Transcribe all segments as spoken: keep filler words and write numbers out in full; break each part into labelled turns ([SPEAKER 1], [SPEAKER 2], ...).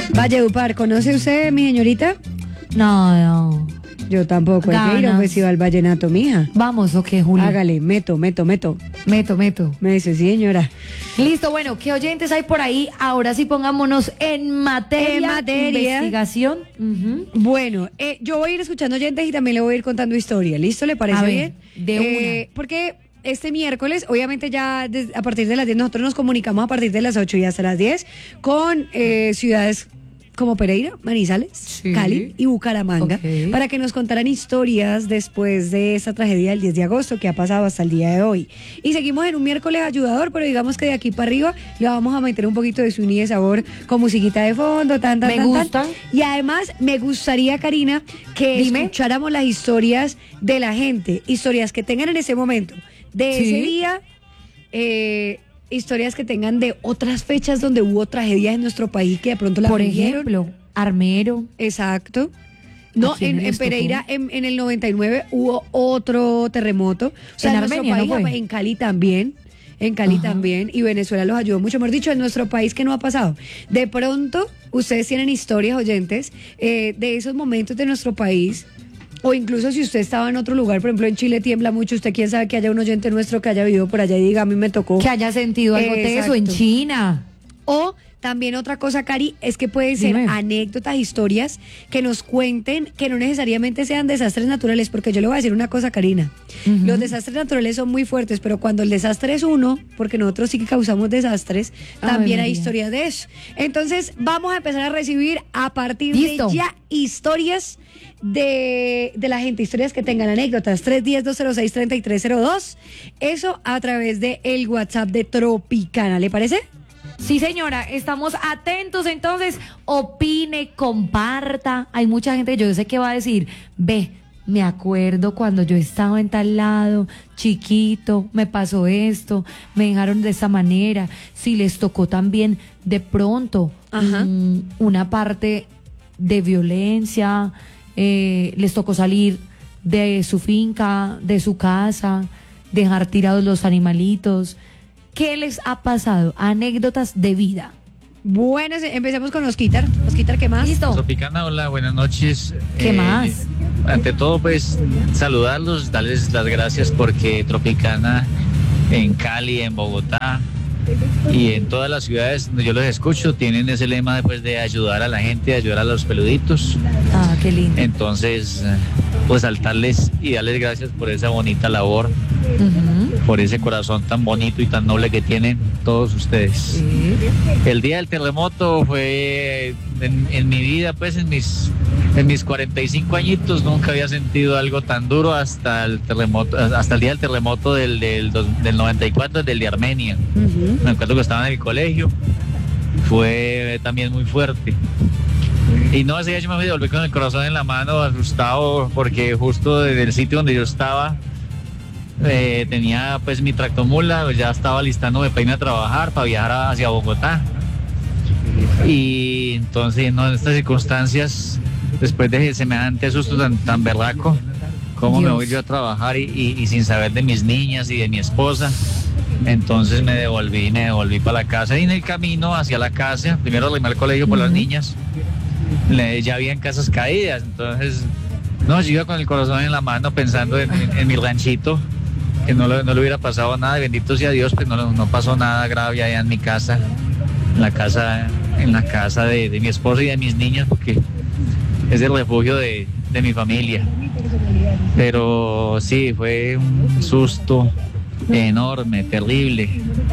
[SPEAKER 1] Valledupar, ¿conoce usted, mi señorita?
[SPEAKER 2] No, no.
[SPEAKER 1] Yo tampoco, hay que ir a un festival vallenato, mija.
[SPEAKER 2] Vamos, ¿o qué, Juli?
[SPEAKER 1] Hágale, meto, meto, meto.
[SPEAKER 2] Meto, meto.
[SPEAKER 1] Me dice, sí, señora.
[SPEAKER 2] Listo, bueno, ¿qué oyentes hay por ahí? Ahora sí pongámonos en materia.
[SPEAKER 1] En materia.
[SPEAKER 2] Investigación. Uh-huh.
[SPEAKER 1] Bueno, eh, yo voy a ir escuchando oyentes y también le voy a ir contando historia. ¿Listo? ¿Le parece
[SPEAKER 2] a ver,
[SPEAKER 1] bien?
[SPEAKER 2] De
[SPEAKER 1] eh,
[SPEAKER 2] una.
[SPEAKER 1] Porque este miércoles, obviamente ya des, a partir de las diez, nosotros nos comunicamos a partir de las ocho y hasta las diez con eh, ciudades como Pereira, Manizales, sí. Cali y Bucaramanga, okay, para que nos contaran historias después de esa tragedia del diez de agosto que ha pasado hasta el día de hoy. Y seguimos en un miércoles ayudador, pero digamos que de aquí para arriba le vamos a meter un poquito de su y de sabor con musiquita de fondo, tan, tan,
[SPEAKER 2] me
[SPEAKER 1] tan,
[SPEAKER 2] gusta.
[SPEAKER 1] Tan. Y además me gustaría, Karina, que Dime. escucháramos las historias de la gente, historias que tengan en ese momento, de ¿Sí? ese día, eh... historias que tengan de otras fechas donde hubo tragedias en nuestro país que de pronto la
[SPEAKER 2] Por
[SPEAKER 1] vivieron.
[SPEAKER 2] ejemplo, Armero.
[SPEAKER 1] Exacto. No, en, en Pereira en, en el noventa y nueve hubo otro terremoto. O sea, en, en Armenia, nuestro país, ¿no en Cali también. En Cali Ajá. también. Y Venezuela los ayudó mucho. Mejor dicho, en nuestro país, ¿qué no ha pasado? De pronto, ustedes tienen historias, oyentes, eh, de esos momentos de nuestro país. O incluso si usted estaba en otro lugar, por ejemplo en Chile tiembla mucho, usted quién sabe que haya un oyente nuestro que haya vivido por allá y diga, a mí me tocó.
[SPEAKER 2] Que haya sentido algo de eso en China.
[SPEAKER 1] O también otra cosa, Cari, es que pueden ser Dime. anécdotas, historias que nos cuenten, que no necesariamente sean desastres naturales, porque yo le voy a decir una cosa, Karina. Uh-huh. Los desastres naturales son muy fuertes, pero cuando el desastre es uno, porque nosotros sí que causamos desastres, también Ay, hay historias de eso. Entonces, vamos a empezar a recibir a partir ¿Listo? de ya historias de, de la gente, historias que tengan anécdotas, tres uno cero, dos cero seis, tres tres cero dos, eso a través de el WhatsApp de Tropicana, ¿le parece?
[SPEAKER 2] Sí, señora, estamos atentos, entonces, opine, comparta. Hay mucha gente que yo sé que va a decir, ve, me acuerdo cuando yo estaba en tal lado, chiquito, me pasó esto, me dejaron de esa manera. Si les tocó también de pronto mmm, una parte de violencia, eh, les tocó salir de su finca, de su casa, dejar tirados los animalitos. ¿Qué les ha pasado? Anécdotas de vida.
[SPEAKER 1] Bueno, empecemos con Osquitar. Osquitar, ¿qué más?
[SPEAKER 2] Listo.
[SPEAKER 3] Tropicana, hola, buenas noches.
[SPEAKER 2] ¿Qué eh, más?
[SPEAKER 3] Ante todo, pues, saludarlos, darles las gracias porque Tropicana en Cali, en Bogotá y en todas las ciudades donde yo los escucho tienen ese lema de, pues, de ayudar a la gente, ayudar a los peluditos.
[SPEAKER 2] Ah, qué lindo.
[SPEAKER 3] Entonces, pues, saltarles y darles gracias por esa bonita labor. Uh-huh. Por ese corazón tan bonito y tan noble que tienen todos ustedes. Sí. El día del terremoto fue en, en mi vida, pues en mis en mis cuarenta y cinco añitos nunca había sentido algo tan duro hasta el terremoto, hasta el día del terremoto del del, del noventa y cuatro, del de Armenia. Uh-huh. Me acuerdo que estaba en el colegio, fue también muy fuerte. Y no, ese día yo me volví con el corazón en la mano, asustado, porque justo desde el sitio donde yo estaba Eh, tenía pues mi tractomula, ya estaba listándome para irme a trabajar, para viajar hacia Bogotá. Y entonces, no, en estas circunstancias, después de semejante susto tan, tan berraco, ¿cómo Dios. me voy yo a trabajar y, y, y sin saber de mis niñas y de mi esposa? Entonces me devolví, me devolví para la casa y en el camino hacia la casa, primero arrimé al colegio por uh-huh. las niñas, le, ya habían casas caídas, entonces, no, yo iba con el corazón en la mano pensando en, en, en mi ranchito, que no le, no le hubiera pasado nada, bendito sea Dios, pues no, no pasó nada grave allá en mi casa, en la casa, en la casa de, de mi esposa y de mis niñas, porque es el refugio de, de mi familia. Pero sí, fue un susto enorme, terrible.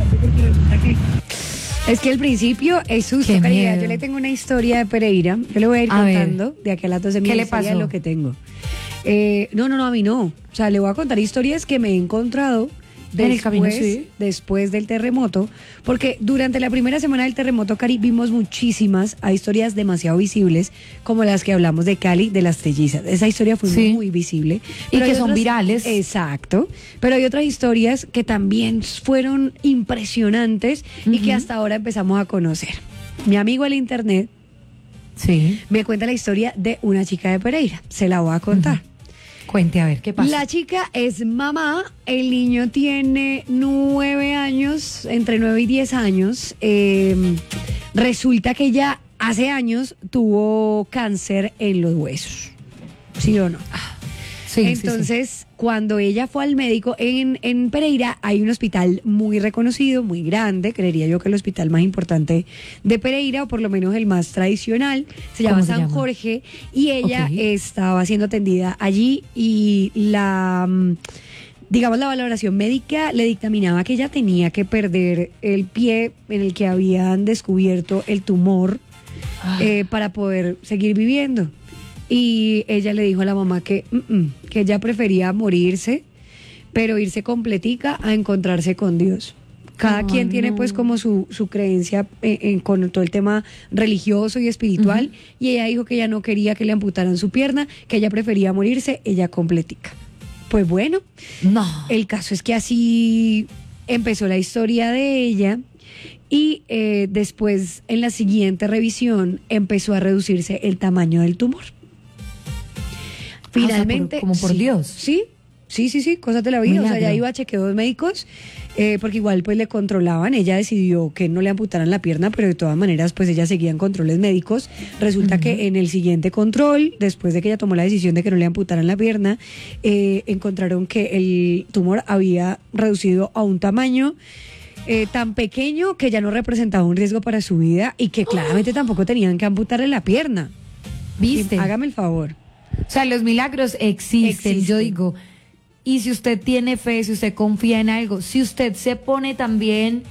[SPEAKER 1] Es que al principio es susto, Caridad. Yo le tengo una historia de Pereira, yo le voy a ir a contando ver. de aquí a las doce mil.
[SPEAKER 2] ¿Qué le pasó?
[SPEAKER 1] Lo que tengo. Eh, no, no, no, a mí no. O sea, le voy a contar historias que me he encontrado después, en el camino, sí. después del terremoto, porque durante la primera semana del terremoto, Cari, vimos muchísimas, hay historias demasiado visibles, como las que hablamos de Cali, de las trillizas. Esa historia fue sí. muy visible.
[SPEAKER 2] Y que son
[SPEAKER 1] otras,
[SPEAKER 2] virales.
[SPEAKER 1] Exacto. Pero hay otras historias que también fueron impresionantes uh-huh. y que hasta ahora empezamos a conocer. Mi amigo el internet sí. me cuenta la historia de una chica de Pereira. Se la voy a contar. Uh-huh.
[SPEAKER 2] Cuente, a ver, ¿qué pasa?
[SPEAKER 1] La chica es mamá, el niño tiene nueve años, entre nueve y diez años. Eh, resulta que ella hace años tuvo cáncer en los huesos, ¿sí o no?
[SPEAKER 2] Sí,
[SPEAKER 1] Entonces,
[SPEAKER 2] sí, sí.
[SPEAKER 1] cuando ella fue al médico, en, en Pereira hay un hospital muy reconocido, muy grande, creería yo que el hospital más importante de Pereira, o por lo menos el más tradicional, se llama
[SPEAKER 2] ¿Cómo se
[SPEAKER 1] San
[SPEAKER 2] llama?
[SPEAKER 1] Jorge, y ella
[SPEAKER 2] Ok.
[SPEAKER 1] estaba siendo atendida allí y la... mm, digamos, la valoración médica le dictaminaba que ella tenía que perder el pie en el que habían descubierto el tumor eh, para poder seguir viviendo. Y ella le dijo a la mamá que, mm, mm, que ella prefería morirse, pero irse completica a encontrarse con Dios. Cada
[SPEAKER 2] Ay,
[SPEAKER 1] quien tiene
[SPEAKER 2] no.
[SPEAKER 1] pues como su, su creencia en, en- con todo el tema religioso y espiritual,
[SPEAKER 2] Ujú.
[SPEAKER 1] y ella dijo que ella no quería que le amputaran su pierna, que ella prefería morirse ella completica. Pues bueno,
[SPEAKER 2] No.
[SPEAKER 1] el caso es que así empezó la historia de ella y eh, después en la siguiente revisión empezó a reducirse el tamaño del tumor. Finalmente,
[SPEAKER 2] Ah, o sea, por- como por
[SPEAKER 1] sí,
[SPEAKER 2] Dios.
[SPEAKER 1] Sí, sí, sí, sí, cosas de la vida. O sea,
[SPEAKER 2] Milagro.
[SPEAKER 1] ya iba a chequeos médicos, eh, porque igual pues le controlaban. Ella decidió que no le amputaran la pierna, pero de todas maneras pues ella seguía en controles médicos. Resulta
[SPEAKER 2] Ujú.
[SPEAKER 1] que en el siguiente control, después de que ella tomó la decisión de que no le amputaran la pierna, eh, encontraron que el tumor había reducido a un tamaño eh, tan pequeño que ya no representaba un riesgo para su vida y que claramente tampoco tenían que amputarle la pierna.
[SPEAKER 2] ¿Viste?
[SPEAKER 1] Y hágame el favor.
[SPEAKER 2] O sea, los milagros existen,
[SPEAKER 1] Existen.
[SPEAKER 2] yo digo. Y si usted tiene fe, si usted confía en algo, si usted se pone también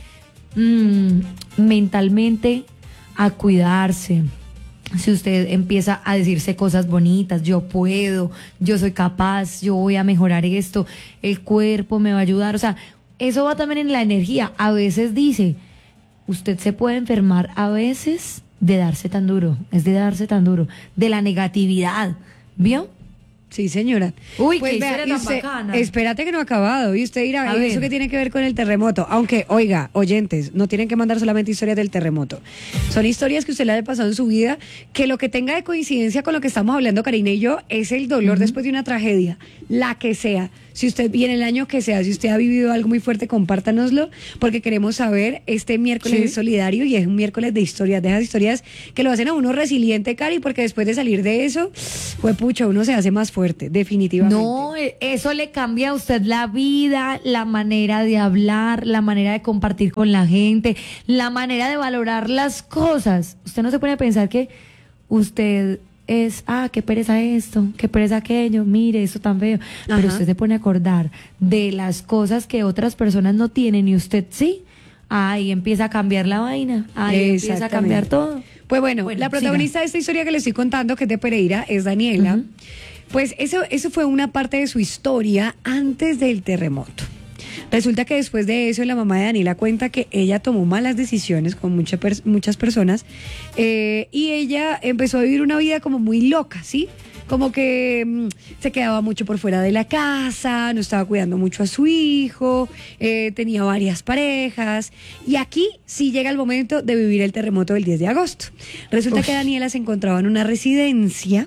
[SPEAKER 2] mm, mentalmente a cuidarse, si usted empieza a decirse cosas bonitas, yo puedo, yo soy capaz, yo voy a mejorar esto, el cuerpo me va a ayudar, o sea, eso va también en la energía. A veces dice, usted se puede enfermar a veces de darse tan duro, es de darse tan duro, de la negatividad, ¿vio?
[SPEAKER 1] Sí, señora.
[SPEAKER 2] Uy,
[SPEAKER 1] Pues
[SPEAKER 2] qué
[SPEAKER 1] vea,
[SPEAKER 2] historia
[SPEAKER 1] y
[SPEAKER 2] tan
[SPEAKER 1] usted-
[SPEAKER 2] bacana.
[SPEAKER 1] Espérate que no ha acabado. Y usted dirá,
[SPEAKER 2] A
[SPEAKER 1] ¿y eso
[SPEAKER 2] ver.
[SPEAKER 1] qué tiene que ver con el terremoto? Aunque, oiga, oyentes, no tienen que mandar solamente historias del terremoto. Son historias que usted le haya pasado en su vida, que lo que tenga de coincidencia con lo que estamos hablando, Karina y yo, es el dolor después de una tragedia, la que sea. Si usted viene el año que sea, si usted ha vivido algo muy fuerte, compártanoslo, porque queremos saber. Este miércoles
[SPEAKER 2] Sí.
[SPEAKER 1] es solidario y es un miércoles de historias, de esas historias que lo hacen a uno resiliente, Cari, porque después de salir de eso, fue pucha, uno se hace más fuerte, definitivamente.
[SPEAKER 2] No, eh, eso le cambia a usted la vida, la manera de hablar, la manera de compartir con la gente, la manera de valorar las cosas. Usted no se pone a pensar que usted es, ah, qué pereza esto, qué pereza aquello, mire, eso tan feo.
[SPEAKER 1] Ajá.
[SPEAKER 2] Pero usted se pone a acordar de las cosas que otras personas no tienen y usted sí. Ahí empieza a cambiar la vaina, ahí empieza a
[SPEAKER 1] Exactamente.
[SPEAKER 2] cambiar todo.
[SPEAKER 1] Pues bueno,
[SPEAKER 2] Bueno,
[SPEAKER 1] la protagonista de esta historia que le estoy contando, que es de Pereira, es Daniela.
[SPEAKER 2] Ujú.
[SPEAKER 1] Pues eso, eso fue una parte de su historia antes del terremoto. Resulta que después de eso la mamá de Daniela cuenta que ella tomó malas decisiones con mucha pers- muchas personas eh, y ella empezó a vivir una vida como muy loca, ¿sí? Como que mm, se quedaba mucho por fuera de la casa, no estaba cuidando mucho a su hijo, eh, tenía varias parejas. Y aquí sí llega el momento de vivir el terremoto del diez de agosto. Resulta
[SPEAKER 2] Uf.
[SPEAKER 1] que Daniela se encontraba en una residencia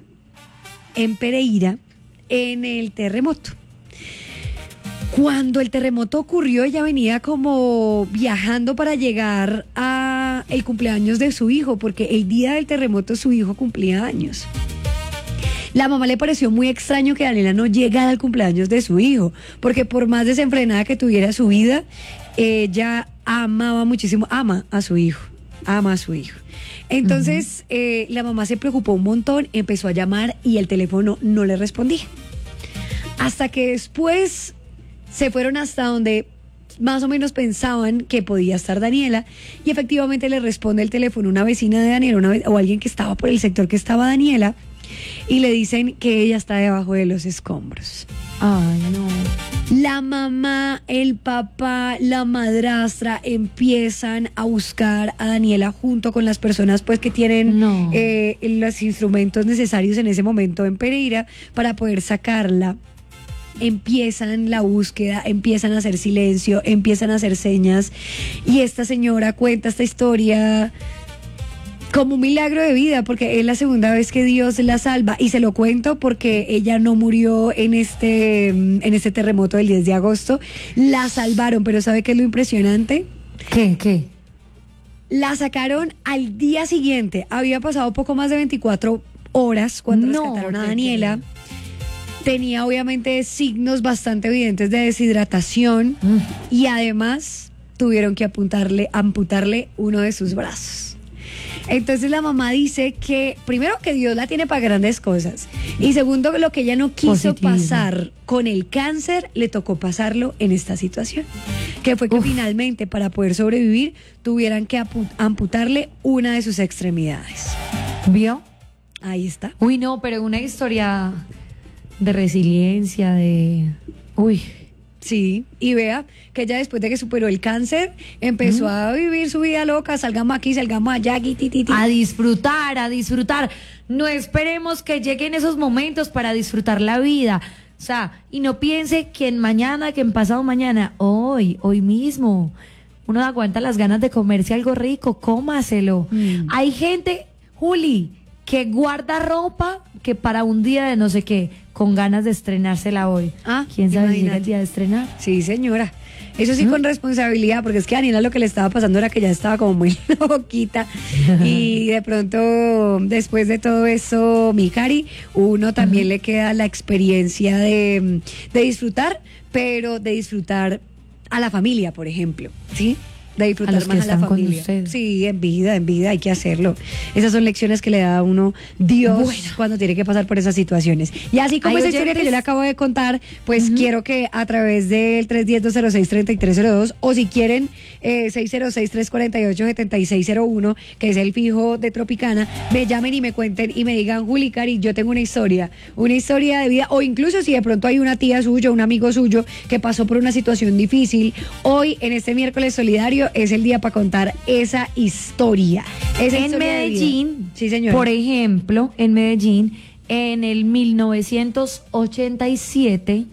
[SPEAKER 1] en Pereira en el terremoto. Cuando el terremoto ocurrió, ella venía como viajando para llegar a el cumpleaños de su hijo, porque el día del terremoto su hijo cumplía años. La mamá le pareció muy extraño que Daniela no llegara al cumpleaños de su hijo, porque por más desenfrenada que tuviera su vida, ella amaba muchísimo, ama a su hijo, ama a su hijo. Entonces, eh, la mamá se preocupó un montón, empezó a llamar y el teléfono no le respondía. Hasta que después se fueron hasta donde más o menos pensaban que podía estar Daniela y efectivamente le responde el teléfono una vecina de Daniela una ve- o alguien que estaba por el sector que estaba Daniela y le dicen que ella está debajo de los escombros.
[SPEAKER 2] Ay, no.
[SPEAKER 1] La mamá, el papá, la madrastra empiezan a buscar a Daniela junto con las personas pues que tienen
[SPEAKER 2] No.
[SPEAKER 1] eh, los instrumentos necesarios en ese momento en Pereira para poder sacarla. Empiezan la búsqueda, empiezan a hacer silencio, empiezan a hacer señas y esta señora cuenta esta historia como un milagro de vida porque es la segunda vez que Dios la salva y se lo cuento porque ella no murió en este, en este terremoto del diez de agosto, la salvaron, pero ¿sabe qué es lo impresionante?
[SPEAKER 2] ¿Qué, qué?
[SPEAKER 1] La sacaron al día siguiente. Había pasado poco más de veinticuatro horas cuando
[SPEAKER 2] No,
[SPEAKER 1] rescataron a
[SPEAKER 2] te
[SPEAKER 1] Daniela.
[SPEAKER 2] creo.
[SPEAKER 1] Tenía obviamente signos bastante evidentes de deshidratación
[SPEAKER 2] Mm.
[SPEAKER 1] y además tuvieron que apuntarle, amputarle uno de sus brazos. Entonces la mamá dice que primero que Dios la tiene para grandes cosas y segundo lo que ella no quiso
[SPEAKER 2] Positivismo.
[SPEAKER 1] pasar con el cáncer le tocó pasarlo en esta situación, que fue que
[SPEAKER 2] Uf.
[SPEAKER 1] finalmente para poder sobrevivir tuvieran que apu- amputarle una de sus extremidades.
[SPEAKER 2] ¿Vio?
[SPEAKER 1] Ahí está.
[SPEAKER 2] Uy, no, pero una historia de resiliencia, de... Uy,
[SPEAKER 1] Sí, y vea que ella después de que superó el cáncer empezó a vivir su vida loca, salgamos aquí, salgamos allá, aquí, ti, ti, ti.
[SPEAKER 2] a disfrutar, a disfrutar. No esperemos que lleguen esos momentos para disfrutar la vida. O sea, y no piense que en mañana, que en pasado mañana, hoy, hoy mismo. Uno aguanta las ganas de comerse algo rico, cómaselo.
[SPEAKER 1] Mm.
[SPEAKER 2] Hay gente, Juli, que guarda ropa que para un día de no sé qué, con ganas de estrenársela hoy.
[SPEAKER 1] Ah,
[SPEAKER 2] ¿Quién sabe si llega
[SPEAKER 1] imagínate.
[SPEAKER 2] el día de estrenar?
[SPEAKER 1] Sí, señora. Eso sí, con responsabilidad, porque es que a Daniela lo que le estaba pasando era que ya estaba como muy loquita. Y de pronto, después de todo eso, mi Cari, uno también le queda la experiencia de, de disfrutar, pero de disfrutar a la familia, por ejemplo, ¿sí? De disfrutar
[SPEAKER 2] A los que
[SPEAKER 1] más a la
[SPEAKER 2] están con
[SPEAKER 1] familia.
[SPEAKER 2] usted.
[SPEAKER 1] Sí, en vida, en vida hay que hacerlo. Esas son lecciones que le da a uno Dios
[SPEAKER 2] Bueno.
[SPEAKER 1] cuando tiene que pasar por esas situaciones. Y así como
[SPEAKER 2] Hay
[SPEAKER 1] esa historia que yo
[SPEAKER 2] oyentes-
[SPEAKER 1] le acabo de contar, pues quiero que a través del tres uno cero, dos cero seis, tres tres cero dos o si quieren eh, seis cero seis, tres cuatro ocho, siete seis cero uno, que es el fijo de Tropicana, me llamen y me cuenten y me digan, Juli, Cari, yo tengo una historia, una historia de vida, o incluso si de pronto hay una tía suya, un amigo suyo que pasó por una situación difícil, hoy en este miércoles solidario es el día para contar esa historia. Esa
[SPEAKER 2] En
[SPEAKER 1] historia de vida.
[SPEAKER 2] Medellín,
[SPEAKER 1] Sí, señora.
[SPEAKER 2] por ejemplo, en Medellín, en el mil novecientos ochenta y siete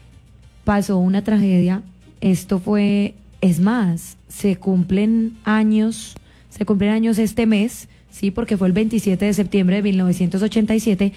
[SPEAKER 2] pasó una tragedia. Esto fue, es más, se cumplen años, se cumplen años este mes, sí, porque fue el veintisiete de septiembre de mil novecientos ochenta y siete.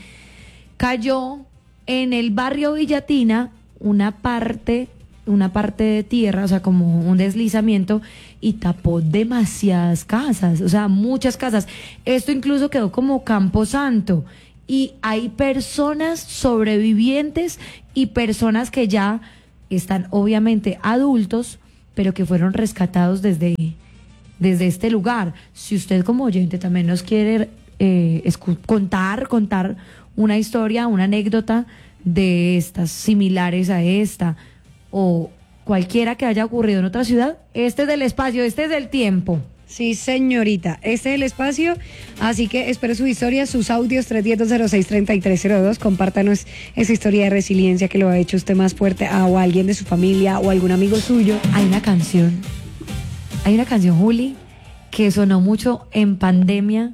[SPEAKER 2] Cayó en el barrio Villatina una parte, una parte de tierra, o sea, como un deslizamiento, y tapó demasiadas casas, o sea, muchas casas. Esto incluso quedó como camposanto. Y hay personas sobrevivientes y personas que ya están obviamente adultos, pero que fueron rescatados desde, desde este lugar. Si usted como oyente también nos quiere eh, escu- contar, contar una historia, una anécdota de estas similares a esta, o cualquiera que haya ocurrido en otra ciudad, este es del espacio, este es del tiempo.
[SPEAKER 1] Sí, señorita, este es el espacio, así que espero su historia, sus audios tres uno cero, dos cero seis, tres tres cero dos, compártanos esa historia de resiliencia que lo ha hecho usted más fuerte a o a alguien de su familia o algún amigo suyo.
[SPEAKER 2] Hay una canción, hay una canción, Juli, que sonó mucho en pandemia,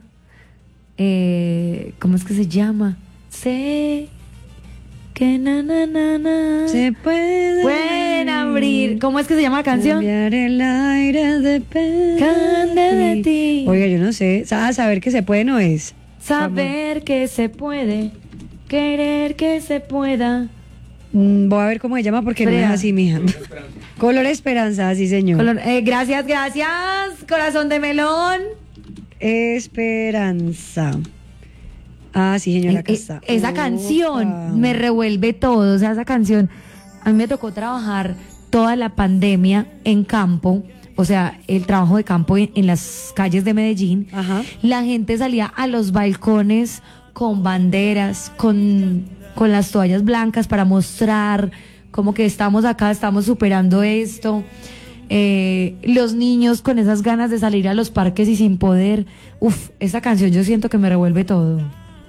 [SPEAKER 2] eh, ¿cómo es que se llama? Sé que na na na na
[SPEAKER 1] Se puede
[SPEAKER 2] pueden abrir, ¿cómo es que se llama la canción?
[SPEAKER 1] cambiar el aire depende
[SPEAKER 2] Depende de ti.
[SPEAKER 1] Oiga, yo no sé, a saber que se puede no es.
[SPEAKER 2] Saber que se puede, querer que se pueda.
[SPEAKER 1] Mm, voy a ver cómo se llama porque no
[SPEAKER 2] Frea.
[SPEAKER 1] es así, mija. Color Esperanza, sí, señor.
[SPEAKER 2] Color- eh, gracias, gracias, corazón de melón.
[SPEAKER 1] Esperanza. Ah, sí, señora, acá
[SPEAKER 2] Eh,
[SPEAKER 1] está.
[SPEAKER 2] eh, esa
[SPEAKER 1] Opa.
[SPEAKER 2] canción me revuelve todo, o sea, esa canción, a mí me tocó trabajar toda la pandemia en campo, o sea, el trabajo de campo en, en las calles de Medellín.
[SPEAKER 1] Ajá.
[SPEAKER 2] La gente salía a los balcones con banderas, con, con las toallas blancas para mostrar como que estamos acá, estamos superando esto. Eh, los niños con esas ganas de salir a los parques y sin poder. Uf, esa canción yo siento que me revuelve todo.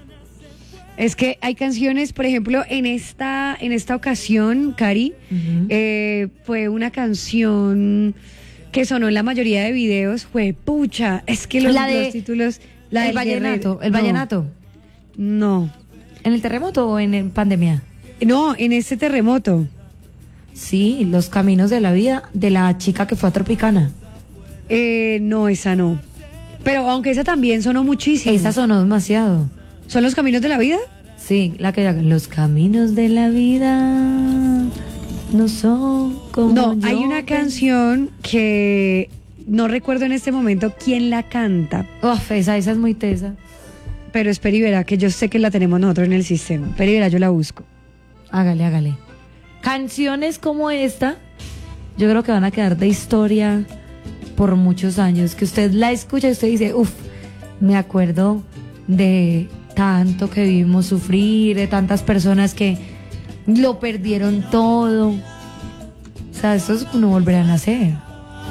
[SPEAKER 1] Es que hay canciones, por ejemplo, en esta, en esta ocasión, Cari,
[SPEAKER 2] Ujú.
[SPEAKER 1] eh, fue una canción que sonó en la mayoría de videos, fue pucha, es que los,
[SPEAKER 2] La de-
[SPEAKER 1] los títulos... La
[SPEAKER 2] el
[SPEAKER 1] del
[SPEAKER 2] vallenato,
[SPEAKER 1] Guerrero-
[SPEAKER 2] el
[SPEAKER 1] no,
[SPEAKER 2] vallenato.
[SPEAKER 1] No,
[SPEAKER 2] ¿En el terremoto o en, en pandemia?
[SPEAKER 1] no, en este terremoto.
[SPEAKER 2] Sí, Los caminos de la vida de la chica que fue a Tropicana.
[SPEAKER 1] Eh, no, esa no. Pero aunque esa también sonó muchísimo.
[SPEAKER 2] Esa sonó demasiado.
[SPEAKER 1] ¿Son los caminos de la vida?
[SPEAKER 2] Sí, la que los caminos de la vida no son como
[SPEAKER 1] No,
[SPEAKER 2] yo
[SPEAKER 1] hay una
[SPEAKER 2] pensé.
[SPEAKER 1] canción que no recuerdo en este momento quién la canta.
[SPEAKER 2] Uf, esa, esa es muy tesa.
[SPEAKER 1] Pero espera y verá, que yo sé que la tenemos nosotros en el sistema. Espera y verá, yo la busco.
[SPEAKER 2] Hágale, hágale. Canciones como esta, yo creo que van a quedar de historia por muchos años. Que usted la escucha y usted dice, uff, me acuerdo de tanto que vivimos sufrir, de tantas personas que lo perdieron todo. O sea, estos no volverán a nacer.